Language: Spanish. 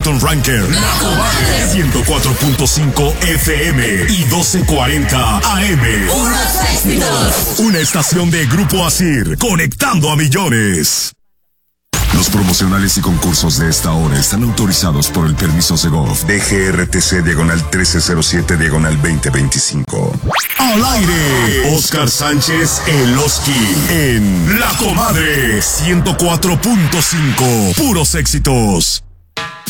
Milton Ranker. La Comadre. 104.5 FM y 1240 AM. Puros éxitos. Una estación de Grupo Asir, conectando a millones. Los promocionales y concursos de esta hora están autorizados por el permiso Segov DGRTC /1307/2025. Al aire, Oscar Sánchez El Oski en La Comadre 104.5. Puros éxitos.